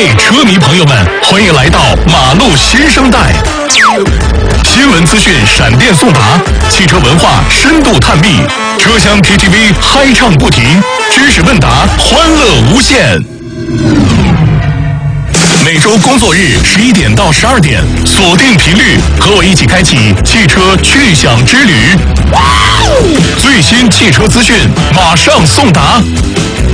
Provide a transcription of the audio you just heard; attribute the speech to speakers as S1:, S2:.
S1: 嘿，车迷朋友们，欢迎来到马路新生代。新闻资讯闪电送达，汽车文化深度探秘，车厢 KTV 嗨唱不停，知识问答欢乐无限。每周工作日11点到12点，锁定频率，和我一起开启汽车去享之旅。最新汽车资讯马上送达。